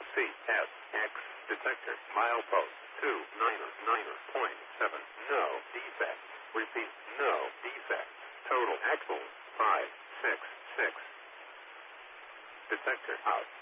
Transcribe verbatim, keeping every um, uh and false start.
C S X detector milepost two niner niner point seven. No defect. Repeat, no defect. Total axle five six six. Detector out.